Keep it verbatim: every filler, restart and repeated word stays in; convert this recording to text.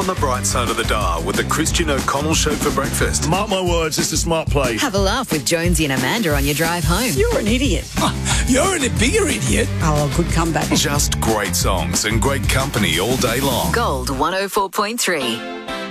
the bright side of the dial with the Christian O'Connell Show for breakfast. Mark my words, it's a smart play. Have a laugh with Jonesy and Amanda on your drive home. You're an idiot. You're a bigger idiot. Oh, good comeback. Just great songs and great company all day long. Gold one oh four point three.